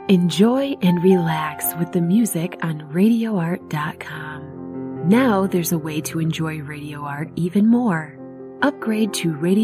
Enjoy and relax with the music on RadioArt.com. Now there's a way to enjoy Radio Art even more. Upgrade to Radio